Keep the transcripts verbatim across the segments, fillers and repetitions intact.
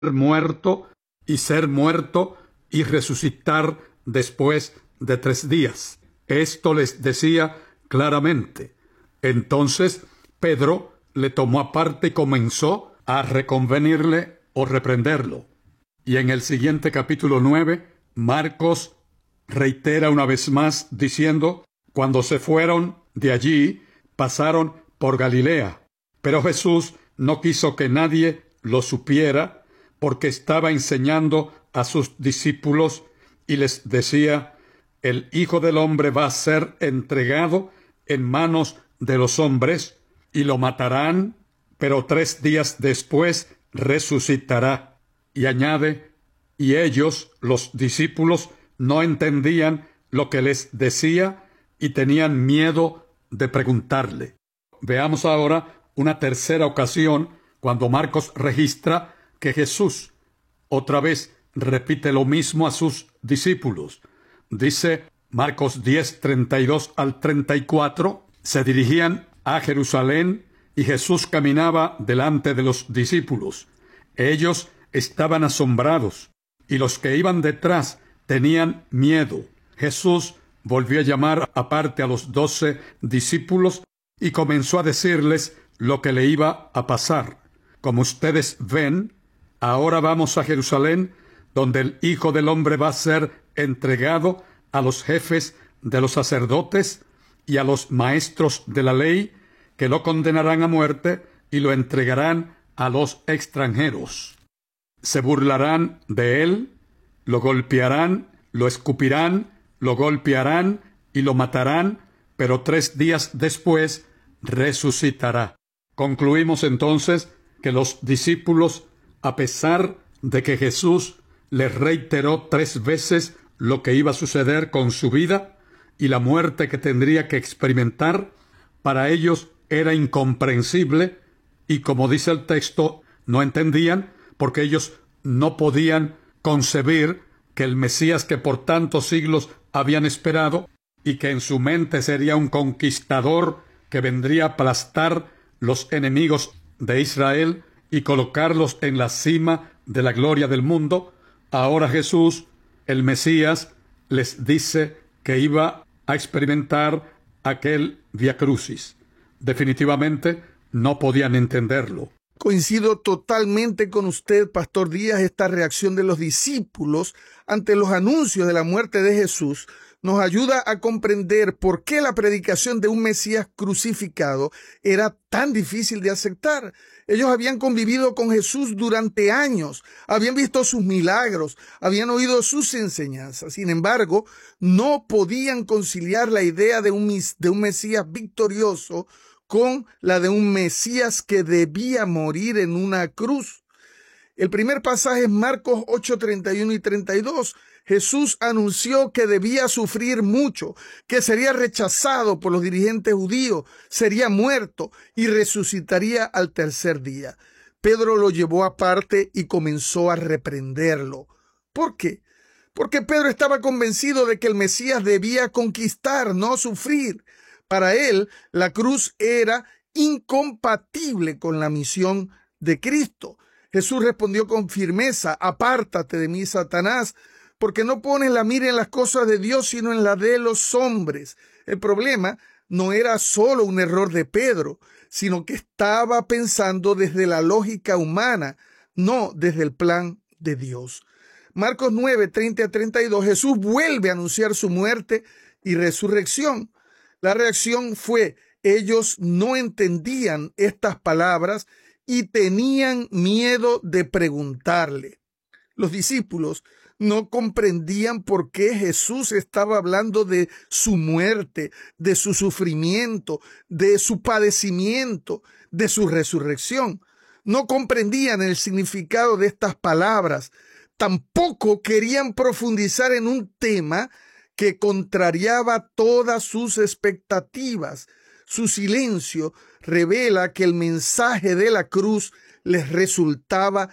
muerto y ser muerto y resucitar después de tres días. Esto les decía claramente. Entonces Pedro le tomó aparte y comenzó a reconvenirle o reprenderlo. Y en el siguiente capítulo nueve, Marcos reitera una vez más diciendo: cuando se fueron de allí, pasaron por Galilea. Pero Jesús no quiso que nadie lo supiera, porque estaba enseñando a sus discípulos y les decía: el Hijo del Hombre va a ser entregado en manos de los hombres, y lo matarán, pero tres días después resucitará. Y añade: y ellos, los discípulos, no entendían lo que les decía y tenían miedo de preguntarle. Veamos ahora una tercera ocasión cuando Marcos registra que Jesús otra vez repite lo mismo a sus discípulos. Dice Marcos diez, treinta y dos al treinta y cuatro, se dirigían a Jerusalén y Jesús caminaba delante de los discípulos. Ellos estaban asombrados y los que iban detrás tenían miedo. Jesús volvió a llamar aparte a los doce discípulos y comenzó a decirles lo que le iba a pasar. Como ustedes ven, ahora vamos a Jerusalén, donde el Hijo del Hombre va a ser entregado a los jefes de los sacerdotes y a los maestros de la ley, que lo condenarán a muerte y lo entregarán a los extranjeros. Se burlarán de él, lo golpearán, lo escupirán, lo golpearán y lo matarán, pero tres días después resucitará. Concluimos entonces que los discípulos, a pesar de que Jesús les reiteró tres veces lo que iba a suceder con su vida y la muerte que tendría que experimentar, para ellos era incomprensible y, como dice el texto, no entendían, porque ellos no podían concebir que el Mesías que por tantos siglos habían esperado y que en su mente sería un conquistador que vendría a aplastar los enemigos de Israel y colocarlos en la cima de la gloria del mundo, ahora Jesús, el Mesías, les dice que iba a experimentar aquel Vía Crucis. Definitivamente no podían entenderlo. Coincido totalmente con usted, Pastor Díaz. Esta reacción de los discípulos ante los anuncios de la muerte de Jesús nos ayuda a comprender por qué la predicación de un Mesías crucificado era tan difícil de aceptar. Ellos habían convivido con Jesús durante años, habían visto sus milagros, habían oído sus enseñanzas. Sin embargo, no podían conciliar la idea de un, de un Mesías victorioso con la de un Mesías que debía morir en una cruz. El primer pasaje es Marcos ocho, treinta y uno y treinta y dos. Jesús anunció que debía sufrir mucho, que sería rechazado por los dirigentes judíos, sería muerto y resucitaría al tercer día. Pedro lo llevó aparte y comenzó a reprenderlo. ¿Por qué? Porque Pedro estaba convencido de que el Mesías debía conquistar, no sufrir. Para él, la cruz era incompatible con la misión de Cristo. Jesús respondió con firmeza: apártate de mí, Satanás, porque no pones la mira en las cosas de Dios, sino en la de los hombres. El problema no era solo un error de Pedro, sino que estaba pensando desde la lógica humana, no desde el plan de Dios. Marcos nueve, treinta a treinta y dos, Jesús vuelve a anunciar su muerte y resurrección. La reacción fue: ellos no entendían estas palabras y tenían miedo de preguntarle. Los discípulos no comprendían por qué Jesús estaba hablando de su muerte, de su sufrimiento, de su padecimiento, de su resurrección. No comprendían el significado de estas palabras. Tampoco querían profundizar en un tema que contrariaba todas sus expectativas. Su silencio revela que el mensaje de la cruz les resultaba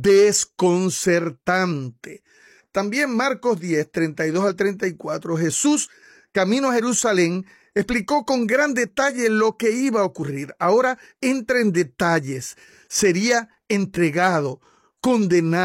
desconcertante. También Marcos diez, treinta y dos al treinta y cuatro, Jesús, camino a Jerusalén, explicó con gran detalle lo que iba a ocurrir. Ahora entra en detalles. Sería entregado, condenar